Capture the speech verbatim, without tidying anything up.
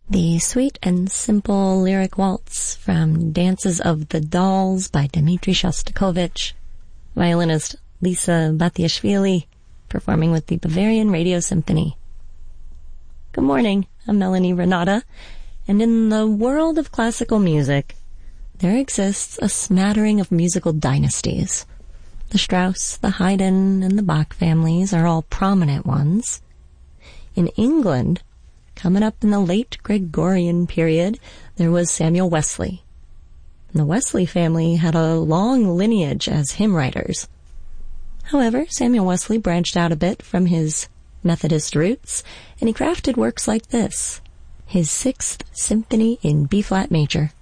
The sweet and simple lyric waltz from Dances of the Dolls by Dmitri Shostakovich. Violinist Lisa Batiashvili performing with the Bavarian Radio Symphony. Good morning, I'm Melanie Renata, and in the world of classical music, there exists a smattering of musical dynasties. The Strauss, the Haydn, and the Bach families are all prominent ones. In England, coming up in the late Gregorian period, there was Samuel Wesley. And the Wesley family had a long lineage as hymn writers. However, Samuel Wesley branched out a bit from his Methodist roots, and he crafted works like this, his Sixth Symphony in B-flat major.